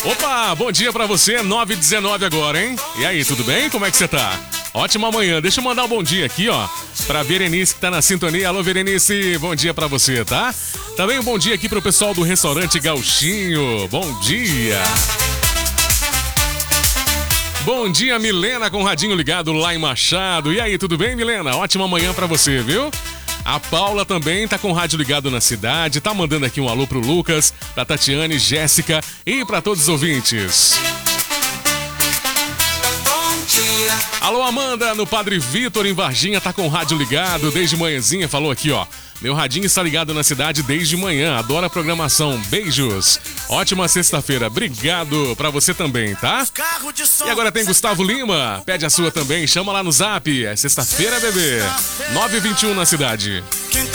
Opa, bom dia pra você, 9h19 agora, hein? E aí, tudo bem? Como é que você tá? Ótima manhã. Deixa eu mandar um bom dia aqui, ó, pra Berenice que tá na sintonia. Alô, Berenice, bom dia pra você, tá? Também um bom dia aqui pro pessoal do restaurante Gauchinho. Bom dia. Bom dia, Milena, com o radinho ligado lá em Machado. E aí, tudo bem, Milena? Ótima manhã pra você, viu? A Paula também tá com o rádio ligado na cidade, tá mandando aqui um alô pro Lucas, pra Tatiane, Jéssica e pra todos os ouvintes. Alô, Amanda, no Padre Vitor em Varginha, tá com o rádio ligado desde manhãzinha, falou aqui, ó. Meu radinho está ligado na cidade desde manhã, adoro a programação, beijos. Ótima sexta-feira, obrigado pra você também, tá? E agora tem Gustavo Lima, pede a sua também, chama lá no zap, é sexta-feira, bebê, 9h21 na cidade.